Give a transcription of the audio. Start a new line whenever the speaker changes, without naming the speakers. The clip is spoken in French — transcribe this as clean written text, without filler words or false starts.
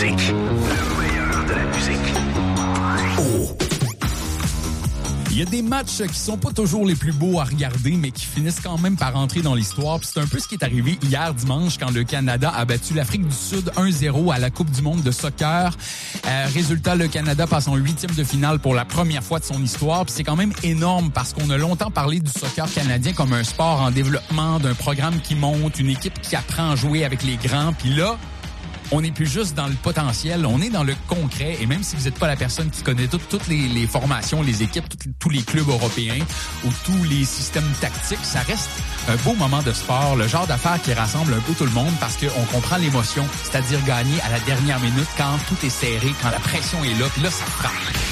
musique. Le meilleur de la musique. Oh.
Il y a des matchs qui sont pas toujours les plus beaux à regarder, mais qui finissent quand même par entrer dans l'histoire. Puis c'est un peu ce qui est arrivé hier dimanche quand le Canada a battu l'Afrique du Sud 1-0 à la Coupe du monde de soccer. Résultat, le Canada passe en 8e de finale pour la première fois de son histoire. Puis c'est quand même énorme parce qu'on a longtemps parlé du soccer canadien comme un sport en développement, d'un programme qui monte, une équipe qui apprend à jouer avec les grands. Puis là, on n'est plus juste dans le potentiel, on est dans le concret. Et même si vous n'êtes pas la personne qui connaît toutes les formations, les équipes, tous les clubs européens ou tous les systèmes tactiques, ça reste un beau moment de sport, le genre d'affaire qui rassemble un peu tout le monde parce qu'on comprend l'émotion, c'est-à-dire gagner à la dernière minute quand tout est serré, quand la pression est là, puis là, ça frappe.